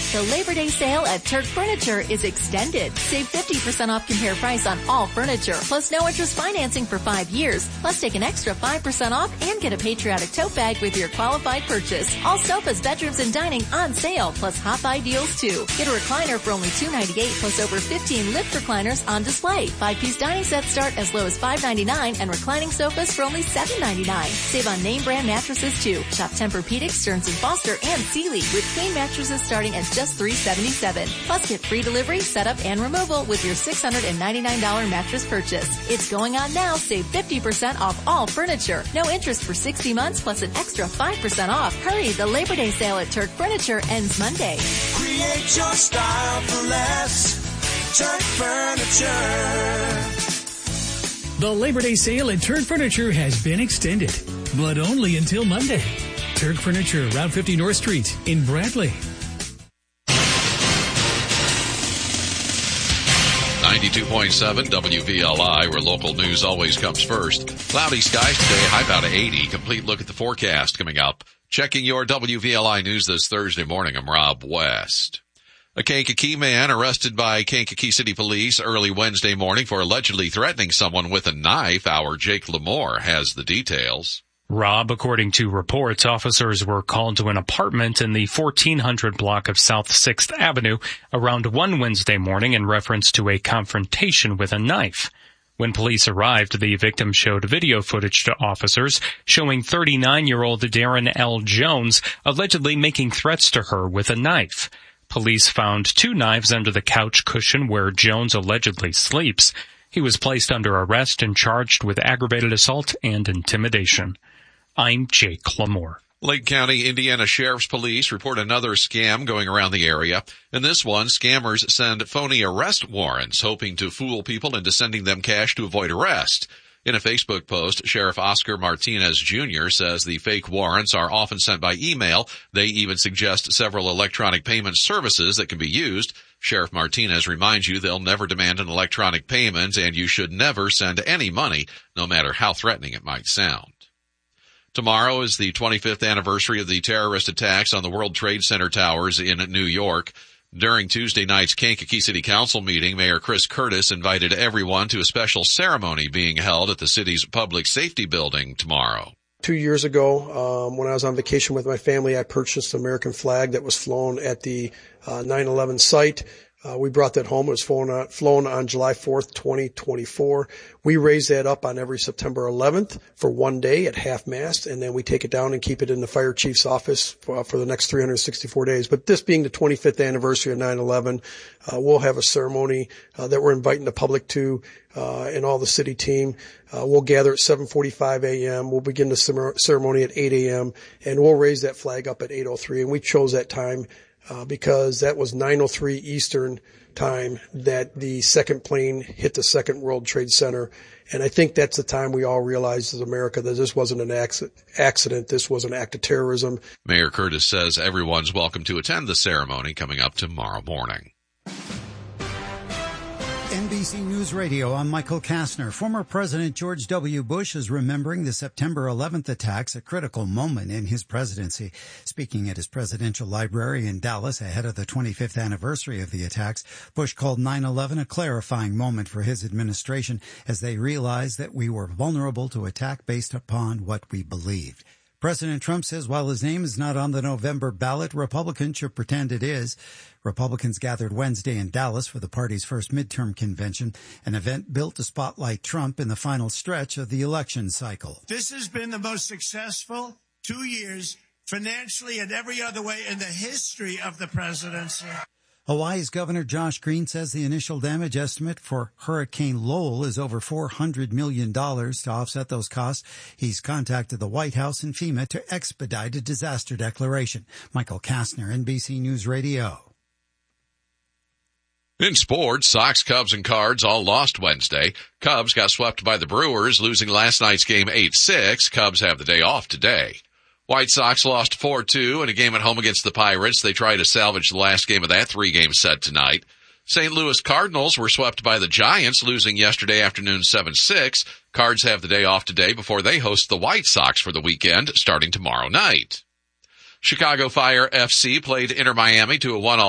The Labor Day sale at Turk Furniture is extended. Save 50% off compare price on all furniture, plus no interest financing for 5 years. Plus take an extra 5% off and get a patriotic tote bag with your qualified purchase. All sofas, bedrooms, and dining on sale, plus hot buy deals too. Get a recliner for only $298, plus over 15 lift recliners on display. 5-piece dining sets start as low as $5.99 and reclining sofas for only $7.99. Save on name brand mattresses too. Shop Tempur-Pedic, Stearns & Foster, and Sealy with queen mattresses starting at just $377. Plus get free delivery, setup, and removal with your $699 mattress purchase. It's going on now. Save 50% off all furniture. No interest for 60 months plus an extra 5% off. Hurry, the Labor Day sale at Turk Furniture ends Monday. Create your style for less. Turk Furniture. The Labor Day sale at Turk Furniture has been extended, but only until Monday. Turk Furniture, Route 50 North Street in Bradley. 92.7 WVLI, where local news always comes first. Cloudy skies today, high about 80. Complete look at the forecast coming up. Checking your WVLI news this Thursday morning, I'm Rob West. A Kankakee man arrested by Kankakee City Police early Wednesday morning for allegedly threatening someone with a knife. Our Jake Lamore has the details. Rob, according to reports, officers were called to an apartment in the 1400 block of South 6th Avenue around 1 Wednesday morning in reference to a confrontation with a knife. When police arrived, the victim showed video footage to officers showing 39-year-old Darren L. Jones allegedly making threats to her with a knife. Police found 2 knives under the couch cushion where Jones allegedly sleeps. He was placed under arrest and charged with aggravated assault and intimidation. I'm Jake Lamore. Lake County, Indiana Sheriff's Police report another scam going around the area. In this one, scammers send phony arrest warrants, hoping to fool people into sending them cash to avoid arrest. In a Facebook post, Sheriff Oscar Martinez Jr. says the fake warrants are often sent by email. They even suggest several electronic payment services that can be used. Sheriff Martinez reminds you they'll never demand an electronic payment, and you should never send any money, no matter how threatening it might sound. Tomorrow is the 25th anniversary of the terrorist attacks on the World Trade Center towers in New York. During Tuesday night's Kankakee City Council meeting, Mayor Chris Curtis invited everyone to a special ceremony being held at the city's public safety building tomorrow. 2 years ago, when I was on vacation with my family, I purchased an American flag that was flown at the 9/11 site. We brought that home. It was flown on July 4th, 2024. We raise that up on every September 11th for 1 day at half-mast, and then we take it down and keep it in the fire chief's office for the next 364 days. But this being the 25th anniversary of 9/11, we'll have a ceremony that we're inviting the public to and all the city team. We'll gather at 7:45 a.m. We'll begin the ceremony at 8 a.m., and we'll raise that flag up at 8:03. And we chose that time because that was 9:03 Eastern time that the second plane hit the Second World Trade Center. And I think that's the time we all realized as America that this wasn't an accident. This was an act of terrorism. Mayor Curtis says everyone's welcome to attend the ceremony coming up tomorrow morning. NBC News Radio, I'm Michael Kastner. Former President George W. Bush is remembering the September 11th attacks, a critical moment in his presidency. Speaking at his presidential library in Dallas ahead of the 25th anniversary of the attacks, Bush called 9/11 a clarifying moment for his administration as they realized that we were vulnerable to attack based upon what we believed. President Trump says while his name is not on the November ballot, Republicans should pretend it is. Republicans gathered Wednesday in Dallas for the party's first midterm convention, an event built to spotlight Trump in the final stretch of the election cycle. This has been the most successful 2 years, financially and every other way, in the history of the presidency. Hawaii's Governor Josh Green says the initial damage estimate for Hurricane Lowell is over $400 million. To offset those costs, he's contacted the White House and FEMA to expedite a disaster declaration. Michael Kastner, NBC News Radio. In sports, Sox, Cubs, and Cards all lost Wednesday. Cubs got swept by the Brewers, losing last night's game 8-6. Cubs have the day off today. White Sox lost 4-2 in a game at home against the Pirates. They try to salvage the last game of that 3-game set tonight. St. Louis Cardinals were swept by the Giants, losing yesterday afternoon 7-6. Cards have the day off today before they host the White Sox for the weekend, starting tomorrow night. Chicago Fire FC played Inter Miami to a 1-1